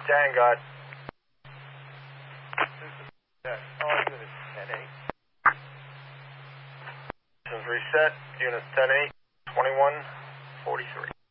Vanguard. All units 10-8. This is reset. Units 10-8, 2143.